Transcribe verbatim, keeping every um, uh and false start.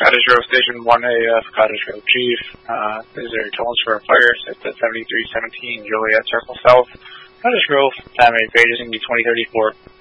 Cottage Grove Station one A F, Cottage Grove Chief. Uh, this is your tones for a fire, set at seventy-three seventeen Joliet Circle South, Cottage Grove, time eight pages, twenty thirty-four.